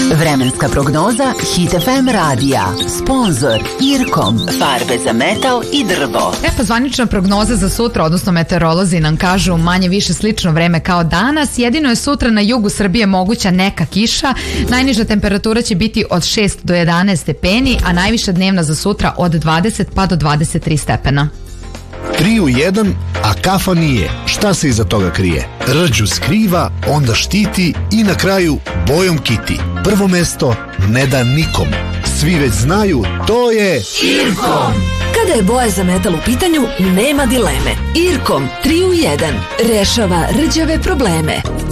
Vremenska prognoza Hit FM radija. Sponzor Irkom. Farbe za metal i drvo. Pa zvanična prognoza za sutra, odnosno meteorolozi nam kažu manje više slično vreme kao danas. Jedino je sutra na jugu Srbije moguća neka kiša. Najniža temperatura će biti od 6 do 11 stepeni, a najviša dnevna za sutra od 20 pa do 23 stepena. 3 u 1, a kafa nije. Šta se iza toga krije? Rđu skriva, onda štiti i na kraju bojom kiti. Prvo mesto ne da nikom. Svi već znaju, to je Irkom. Kada je boja za metal u pitanju, nema dileme. Irkom 3 u 1 rešava rđave probleme.